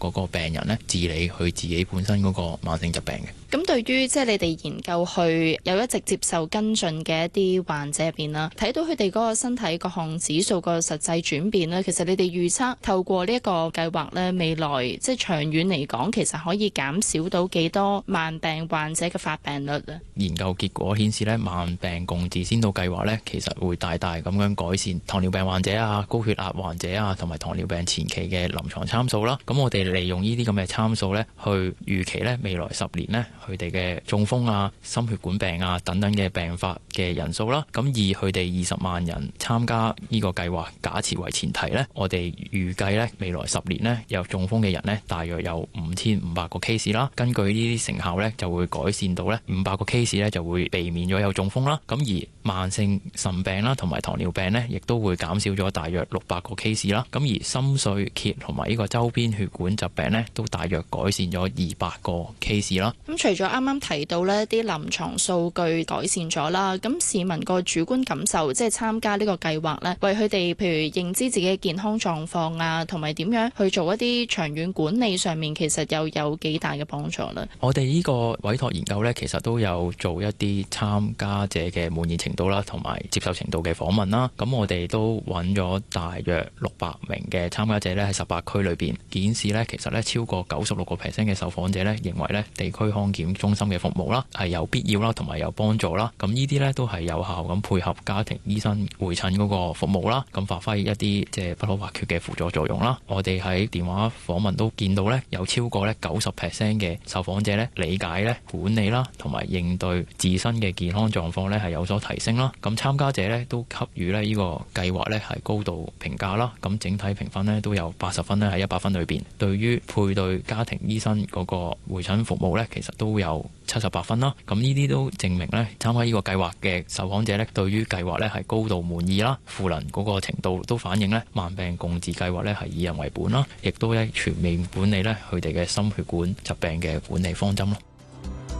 嗰個病人呢治理佢自己本身嗰個慢性疾病嘅。 咁對於即係你哋研究去有一直接受跟進嘅一啲患者入邊啦，睇到佢哋嗰個身體各項指數個實際轉變咧，其實你哋預測透過呢一個計劃咧，未來即係長遠嚟講，其實可以減少到幾多慢病患者嘅發病率咧？ 研究結果顯示咧，慢病共治先導計劃咧，其實會大大咁樣改善糖尿病患者啊、高血壓患者啊，同埋糖尿病前期嘅臨床參數啦。咁我哋利用呢啲咁嘅參數咧，去預期咧未來10年咧，佢哋嘅中風啊、心血管病啊等等嘅病發嘅人數啦。咁以佢哋20萬人參加呢個計劃假設為前提咧，我哋預計咧未來10年咧有中風嘅人咧，大約有5500個 case 啦。根據呢啲成效咧，就會改善到咧500個 case 咧就會避免咗有中風啦。咁而慢性腎病啦同埋糖尿病咧，亦都會減少咗大約600個 case 啦。咁而心碎竭同埋呢個周邊血管疾病咧，都大約改善咗200個 case 啦。 咁除咗啱啱提到呢啲臨床數據改善咗啦，咁市民個主觀感受，即係參加呢個計劃咧，為佢哋譬如認知自己嘅健康狀況啊，同埋點樣去做一啲長遠管理上面，其實又有幾大嘅幫助咧？ 我哋呢個委託研究咧，其實都有做一啲參加者嘅滿意程度啦，同埋接受程度嘅訪問啦。咁我哋都揾咗大約600名嘅參加者咧，喺18區裏邊顯示咧，其實咧超過96% 嘅受訪者咧認為咧地區康健中心嘅服務啦係有必要啦，同埋有幫助啦。咁呢啲咧都係有效咁配合家庭醫生會診嗰個服務啦，咁發揮一啲即係不可或缺嘅輔助作用啦。我哋喺電話訪問都見到咧，有超過咧90% 嘅受訪者咧理解咧管理啦，同埋應對自身嘅健康狀況咧係有所提升啦。咁參加者咧都給予咧呢個計劃咧係高度評價啦。咁整體評分咧都有80分咧喺100分裏邊。對於配對家庭醫生嗰個會診服務咧，其實都有78分啦。咁呢啲都證明咧參加呢個計劃嘅受訪者咧對於計劃咧係高度滿意啦。賦能嗰個程度都反映咧慢病共治計劃咧係以人為本啦，亦都咧全面管理咧佢哋嘅心血管疾病嘅管理方針咯。